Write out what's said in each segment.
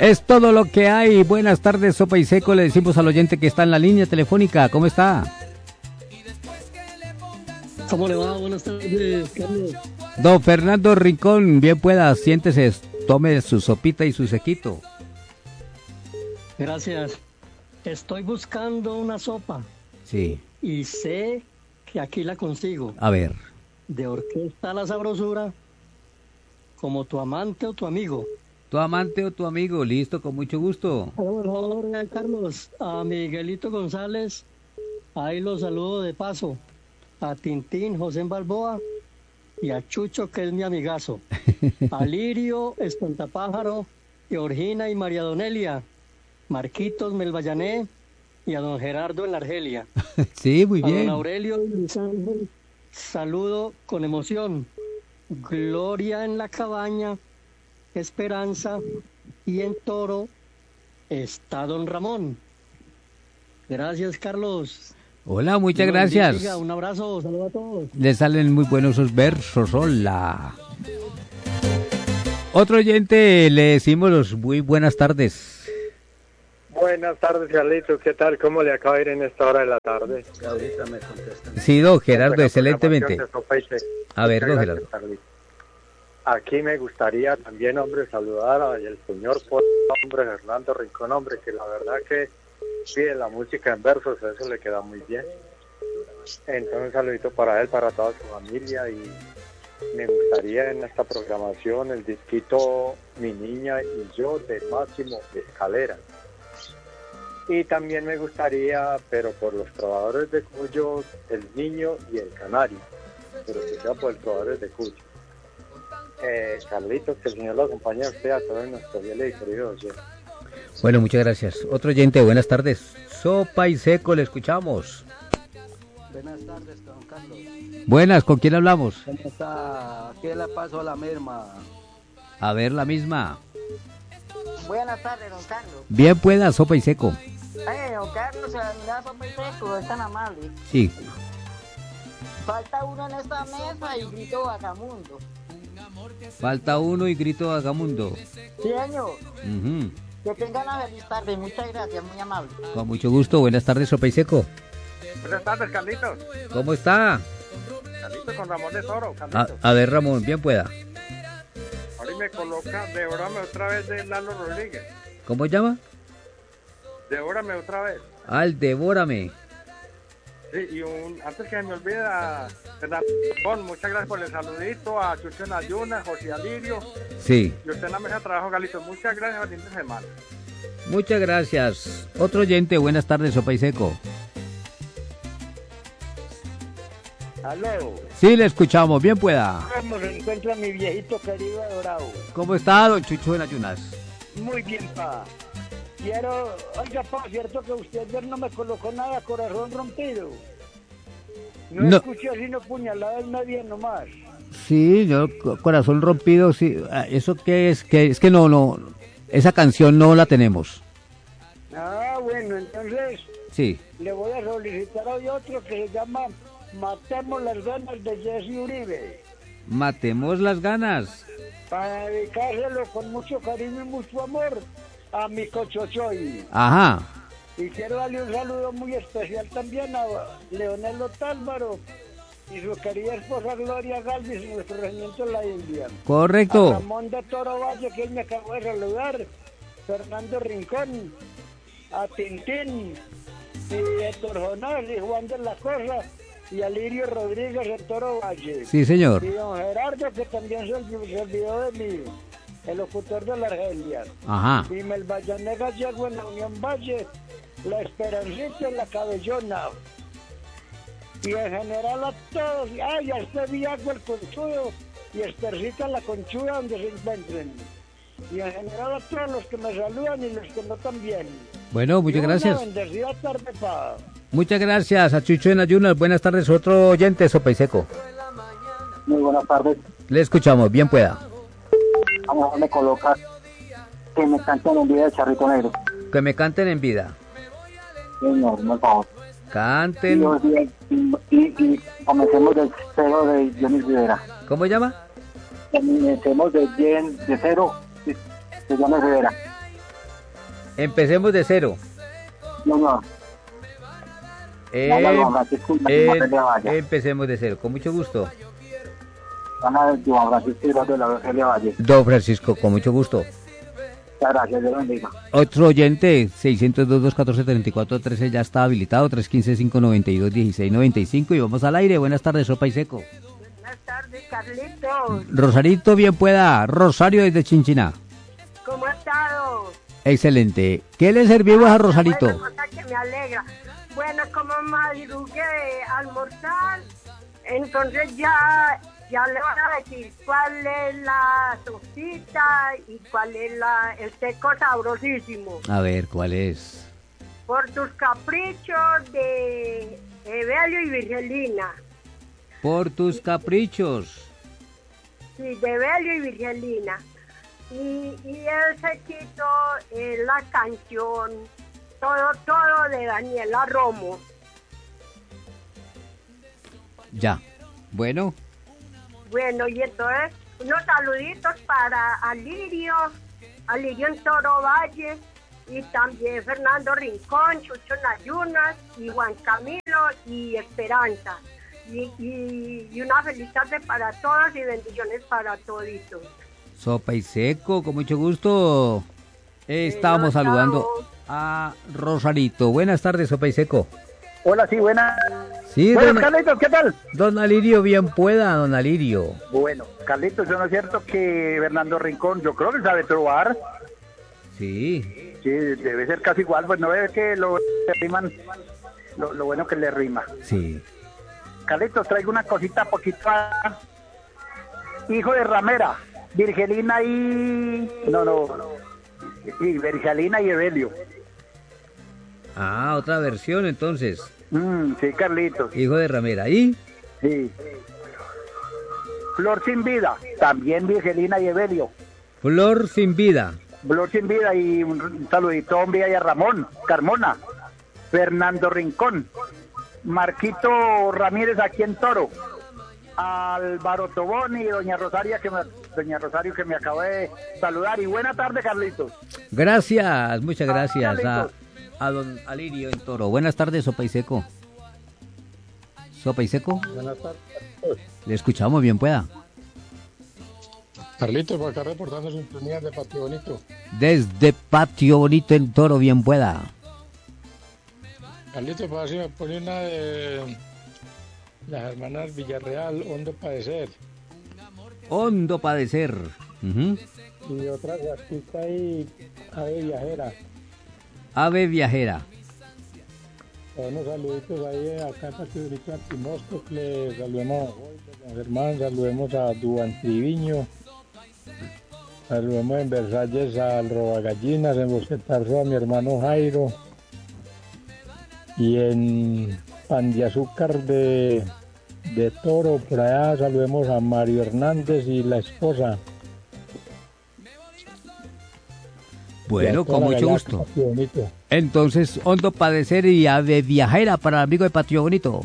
Es todo lo que hay. Buenas tardes, Sopa y Seco. Le decimos al oyente que está en la línea telefónica. ¿Cómo está? ¿Cómo le va? Buenas tardes, Carlos. Don Fernando Rincón, bien pueda, siéntese, tome su sopita y su sequito. Gracias. Estoy buscando una sopa. Sí. Y sé que aquí la consigo. A ver. De Orquesta La Sabrosura, como tu amante o tu amigo. Tu amante o tu amigo, listo, con mucho gusto. Por favor, Carlos, a Miguelito González, ahí lo saludo de paso. A Tintín, José Balboa, y a Chucho, que es mi amigazo. A Lirio, Espantapájaro, Georgina y María Donelia, Marquitos Melvallané y a don Gerardo en la Argelia. Sí, muy bien. A don Aurelio y Luis Ángel, saludo con emoción. Gloria en la cabaña, Esperanza, y en Toro está don Ramón. Gracias, Carlos. Hola, muchas gracias. Bendiga, un abrazo, saludos a todos. Le salen muy buenos esos versos, hola. Otro oyente, le decimos los muy buenas tardes. Buenas tardes, Carlitos, ¿qué tal? ¿Cómo le acaba de ir en esta hora de la tarde? Ahorita me contestan. Sí, don Gerardo, excelentemente. A ver, don Gerardo. Aquí me gustaría también, hombre, saludar al señor hombre Fernando Rincón, hombre, que la verdad que pide la música en versos, eso le queda muy bien. Entonces, un saludito para él, para toda su familia, y me gustaría en esta programación el disquito Mi Niña y Yo de Máximo Escalera. Y también me gustaría, pero por los trovadores de Cuyo, El Niño y el Canario, pero que sea por los trovadores de Cuyo. Carlitos, que el Señor lo acompañe a usted, a todos nuestros fieles y queridos oyentes. Bueno, muchas gracias. Otro oyente, buenas tardes. Sopa y Seco, le escuchamos. Buenas tardes, don Carlos. Buenas, ¿con quién hablamos? ¿Cómo está? Aquí la paso a la misma. A ver, la misma. Buenas tardes, don Carlos. Bien pueda, Sopa y Seco. Don Carlos, la Sopa y Seco, es tan amable. Sí. Falta uno en esta mesa y grito vagamundo. Falta uno y grito vagamundo. Sí, señor. Que tengan una feliz tarde. Muchas gracias, muy amable. Con mucho gusto. Buenas tardes, Sopa y Seco. Buenas tardes, Carlitos. ¿Cómo está? Carlitos con Ramón de Toro, Carlitos. A ver, Ramón, bien pueda. Ahora me coloca Devórame otra vez de Lalo Rodríguez. ¿Cómo llama? Devórame otra vez. Al Devórame. Sí, y antes que me olvida, Fernando, muchas gracias por el saludito, a Chucho en Ayuna, José Alirio. Sí. Y usted en la mesa de trabajo, Carlitos. Muchas gracias, fin de semana. Muchas gracias. Otro oyente, buenas tardes, Sopa y Seco. Aló. Sí, le escuchamos, bien pueda. ¿Cómo se encuentra mi viejito querido adorado? ¿Cómo está, don Chucho en Ayunas? Muy bien, pa. Quiero, oiga, pa, cierto que usted ayer no me colocó nada, corazón rompido. No escuché sino puñaladas nadie nomás. Sí, yo, corazón rompido, sí. ¿Eso qué es? Es que no, esa canción no la tenemos. Ah, bueno, entonces Sí. le voy a solicitar hoy otro que se llama Matemos las ganas de Jesse Uribe. Matemos las ganas. Para dedicárselo con mucho cariño y mucho amor a mi cochochoy. Ajá. Y quiero darle un saludo muy especial también a Leonel Otálvaro y su querida esposa Gloria Galvis, nuestro regimiento en la India. Correcto. A Ramón de Toro Valle, que él me acabó de saludar, Fernando Rincón, a Tintín, y Héctor Jonás, y Juan de la Cosa, y a Lirio Rodríguez de Toro Valle. Sí, señor. Y don Gerardo, que también se olvidó de mí, el locutor de la Argelia. Ajá. Y Melvallané Gallego en la Unión Valle, la Esperancita en la Cabellona. Y en general a todos, ay, a este Viago el Conchudo y Espercita la Conchuda donde se encuentren. Y en general a todos los que me saludan y los que no también. Bueno, muchas gracias. Una bendecida tarde, pa. Muchas gracias a Chucho en Ayunas. Buenas tardes, otro oyente, Sopa y Seco. Muy buenas tardes. Le escuchamos, bien pueda. Vamos a me colocar que me canten en vida de Charrito Negro. Que me canten en vida. Señor, por favor. Canten. Y comencemos del cero de Johnny Rivera. ¿Cómo llama? Comencemos de cero de Johnny Rivera. Empecemos de cero. No. Juan Francisco Rogelia Valle. Empecemos de cero, con mucho gusto. Juan Francisco de la Rogelia Valle. Don Francisco, con mucho gusto. Muchas gracias, Dios bendiga. Otro oyente, 602-214-3413, ya está habilitado, 315-592-1695 y vamos al aire. Buenas tardes, Sopa y Seco. Buenas tardes, Carlitos. Rosarito, bien pueda. Rosario desde Chinchiná. ¿Cómo ha estado? Excelente. ¿Qué le servimos a Rosarito? Bueno, cosa que me alegra. Bueno, como madrugué a almorzar, entonces ya le voy a decir cuál es la sopita y cuál es el seco sabrosísimo. A ver, ¿cuál es? Por tus caprichos de Evelio y Virgelina. Por tus caprichos. Sí, de Evelio y Virgelina. Y el sequito es la canción Todo de Daniela Romo. Ya. Bueno. Bueno, y entonces unos saluditos para Alirio en Toro Valle, y también Fernando Rincón, Chucho Nayunas, y Juan Camilo y Esperanza. Y una feliz tarde para todos y bendiciones para toditos. Sopa y Seco, con mucho gusto. Estábamos saludando a Rosarito. Buenas tardes, Sopa y Seco. Hola, sí, buenas. Sí, Bueno, Carlitos, ¿qué tal? Don Alirio, bien pueda, don Alirio. Bueno, Carlitos, ¿no es cierto que Fernando Rincón, yo creo que sabe trobar? Sí. Sí, debe ser casi igual, pues no ve que lo riman, lo bueno que le rima. Sí. Carlitos, traigo una cosita poquito. Hijo de ramera, Virgelina y... y Virgelina y Evelio. Ah, otra versión entonces. Sí, Carlitos. Hijo de ramera, ¿y? Sí. Flor sin vida, también Virgelina y Evelio. Flor sin vida. Flor sin vida, y un saludito a Villa y a Ramón, Carmona, Fernando Rincón, Marquito Ramírez aquí en Toro, Álvaro Tobón y doña Rosario que me acaba de saludar. Y buena tarde, Carlitos. Gracias, muchas gracias a don Alirio en Toro. Buenas tardes, Sopa y Seco. Sopa y Seco. Buenas tardes. Le escuchamos, bien pueda. Carlitos, por acá reportando sintonía de Patio Bonito. Desde Patio Bonito en Toro, bien pueda. Carlitos, para ver si me pone una de las hermanas Villarreal, Hondo Padecer. Hondo Padecer. Y otra guasquita y Ave Viajera. Ave Viajera. Unos saluditos ahí acá en Patio Bonito, a Timosco, que le saludemos a Don Germán, saludemos a Duan Triviño, saludemos en Versalles al Robagallinas, en Bosquetarro a mi hermano Jairo, y en Pan de Azúcar de Toro, por allá saludemos a Mario Hernández y la esposa. Bueno, con mucho gusto. Entonces, Hondo Padecer y Ave Viajera para el amigo de Patio Bonito.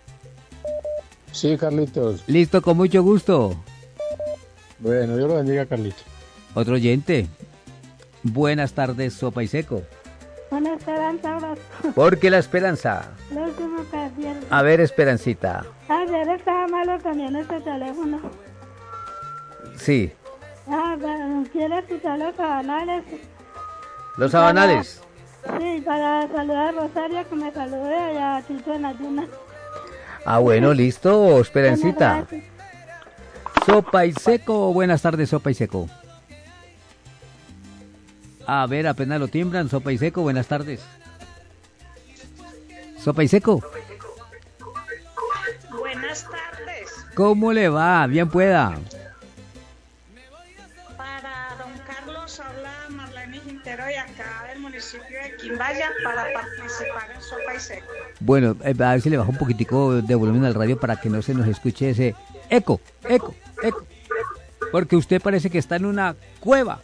Sí, Carlitos. Listo, con mucho gusto. Bueno, Dios lo bendiga, Carlitos. Otro oyente. Buenas tardes, Sopa y Seco. Una esperanza, abrazo. ¿Por qué la esperanza? Lo último que pierdo. A ver, Esperancita. Ayer estaba malo también este teléfono. Sí. ¿Quiere escuchar los sabanales? ¿Los sabanales? Sí, para saludar a Rosario, que me salude allá a Tito en Ayuna. Ah, bueno, listo, Esperancita. Bueno, Sopa y Seco, buenas tardes, Sopa y Seco. A ver, apenas lo timbran, Sopa y Seco, buenas tardes. Sopa y Seco. Buenas tardes. ¿Cómo le va? Bien pueda. Para don Carlos habla Marlene Quintero de acá del municipio de Quimbaya para participar en Sopa y Seco. Bueno, a ver si le bajo un poquitico de volumen al radio para que no se nos escuche ese eco. Porque usted parece que está en una cueva.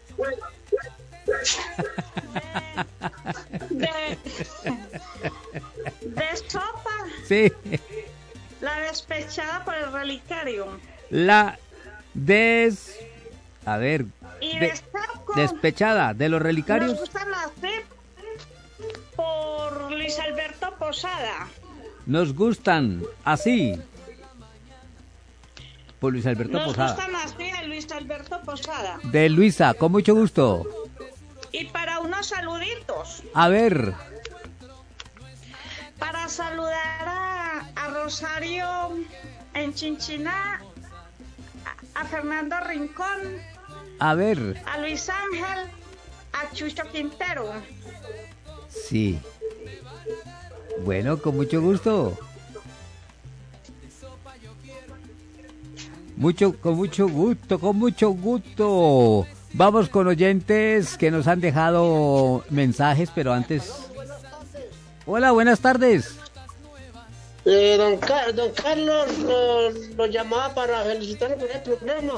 De sopa. Sí. La despechada por el relicario. A ver. Y de seco. Despechada de los relicarios. Nos gustan las cepas Luis Alberto Posada. Nos gustan así. Por Luis Alberto Posada. Nos gustan así de Luis Alberto Posada. De Luisa, con mucho gusto. Y para unos saluditos. A ver. Para saludar a Rosario en Chinchiná, a Fernando Rincón. A ver. A Luis Ángel, a Chucho Quintero. Sí. Bueno, con mucho gusto. Con mucho gusto. Vamos con oyentes que nos han dejado mensajes, pero antes... Hola, buenas tardes. Don Carlos lo llamaba para felicitarlo por el programa.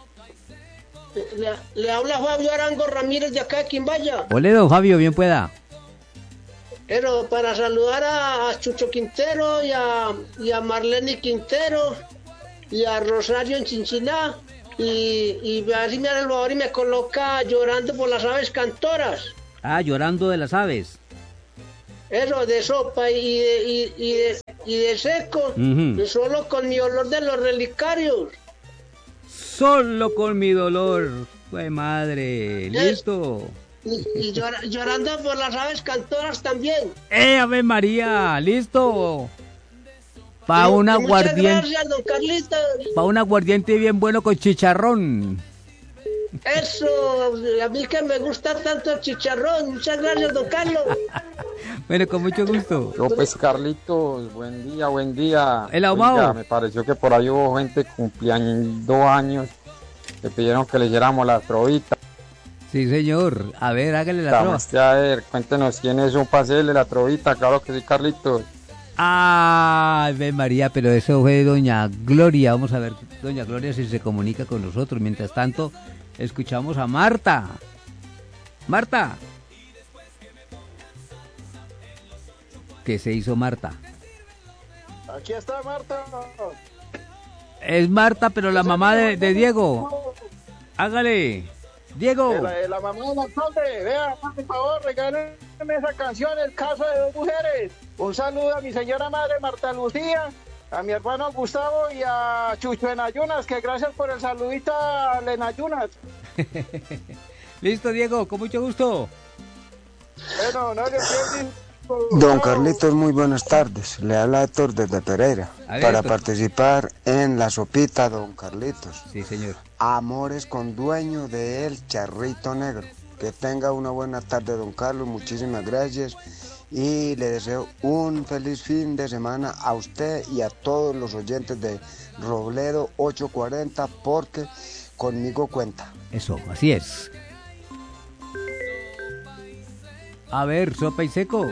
Le habla Fabio Arango Ramírez de acá de Quimbaya. Hola, don Fabio, bien pueda. Pero para saludar a Chucho Quintero y a Marlene Quintero y a Rosario en Chinchiná y a ver si me hace el favor y me coloca Llorando por las aves cantoras. Ah, Llorando de las aves. Eso, de sopa y de seco. Solo con mi olor de los relicarios. Solo con mi dolor. ¡Fue madre! ¡Listo! Y Llorando por las aves cantoras también. ¡Ave María! ¡Listo! Para un aguardiente. Muchas gracias, don Carlitos. Para un aguardiente bien bueno con chicharrón. Eso, a mí que me gusta tanto el chicharrón. Muchas gracias, don Carlos. Bueno, con mucho gusto. López Carlitos, buen día. El ahumado. Oiga, me pareció que por ahí hubo gente cumpliendo años. Le pidieron que leyéramos la trovita. Sí, señor. A ver, hágale la trova. A ver, cuéntenos quién es un paseo de la trovita. Claro que sí, Carlitos. Ay, María, pero eso fue doña Gloria. Vamos a ver, doña Gloria, si se comunica con nosotros. Mientras tanto, escuchamos a Marta. Marta. ¿Qué se hizo Marta? Aquí está Marta. Es Marta, pero la mamá de Diego. Hágale. Diego. La mamá de la Conde. Vea, por favor, regálenme esa canción, El caso de dos mujeres. Un saludo a mi señora madre Marta Lucía, a mi hermano Gustavo y a Chucho en Ayunas, que gracias por el saludito en Ayunas. Listo, Diego, con mucho gusto. Bueno, no le pierdes. Don Carlitos, muy buenas tardes. Le habla Héctor desde Pereira para participar en la sopita, don Carlitos. Sí, señor. Amores con dueño de El Charrito Negro. Que tenga una buena tarde, don Carlos. Muchísimas gracias. Y le deseo un feliz fin de semana a usted y a todos los oyentes de Robledo 840, porque conmigo cuenta. Eso, así es. A ver, Sopa y Seco.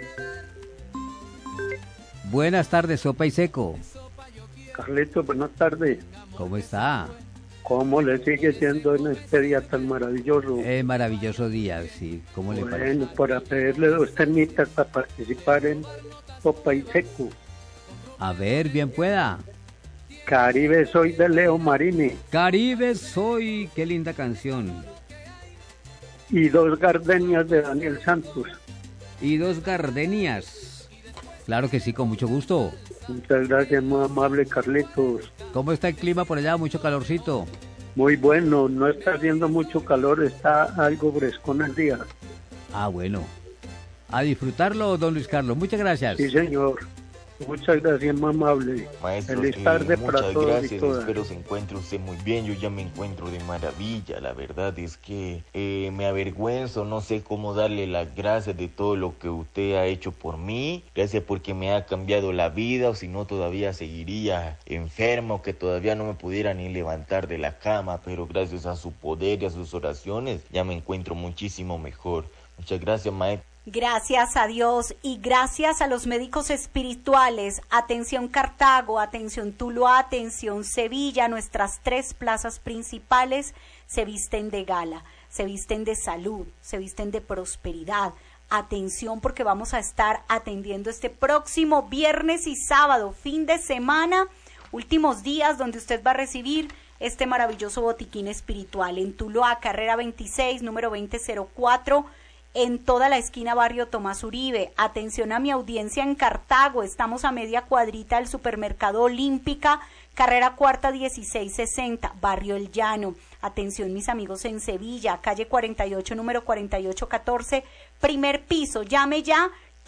Buenas tardes, Sopa y Seco. Carlitos, buenas tardes. ¿Cómo está? ¿Cómo le sigue siendo en este día tan maravilloso? Maravilloso día, sí. ¿Cómo le parece? Bueno, para pedirle 2 temitas para participar en Sopa y Seco. A ver, bien pueda. Caribe Soy de Leo Marini. Caribe Soy, qué linda canción. Y 2 gardenias de Daniel Santos. Y 2 gardenias. Claro que sí, con mucho gusto. Muchas gracias, muy amable, Carlitos. ¿Cómo está el clima por allá? ¿Mucho calorcito? Muy bueno, no está haciendo mucho calor, está algo frescón el día. Ah, bueno. A disfrutarlo, don Luis Carlos. Muchas gracias. Sí, señor. Muchas gracias, muy amable. Maestro, feliz tarde para muchas todos gracias, y todas. espero se encuentre usted muy bien, yo ya me encuentro de maravilla, la verdad es que me avergüenzo, no sé cómo darle las gracias de todo lo que usted ha hecho por mí, gracias porque me ha cambiado la vida, o si no todavía seguiría enfermo, que todavía no me pudiera ni levantar de la cama, pero gracias a su poder y a sus oraciones ya me encuentro muchísimo mejor. Muchas gracias, maestro. Gracias a Dios y gracias a los médicos espirituales. Atención Cartago, atención Tuluá, atención Sevilla, nuestras 3 plazas principales se visten de gala, se visten de salud, se visten de prosperidad. Atención porque vamos a estar atendiendo este próximo viernes y sábado, fin de semana, últimos días donde usted va a recibir este maravilloso botiquín espiritual en Tuluá, carrera 26, número 2004, en toda la esquina Barrio Tomás Uribe. Atención a mi audiencia en Cartago, estamos a media cuadrita del Supermercado Olímpica, carrera cuarta 1660, Barrio El Llano. Atención mis amigos en Sevilla, calle 48, número 4814, primer piso. Llame ya,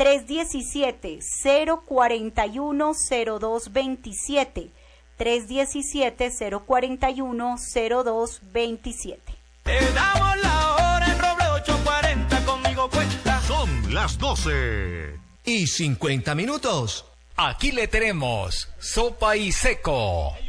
317-041-0227. 317-041-0227. Te damos la hora en Roble 840, conmigo cuenta. Son las 12 y 50 minutos. Aquí le tenemos sopa y seco.